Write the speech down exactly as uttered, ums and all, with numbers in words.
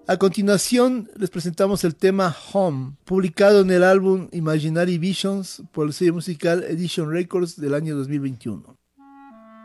A continuación, les presentamos el tema Home, publicado en el álbum Imaginary Visions por el sello musical Edition Records del año dos mil veintiuno.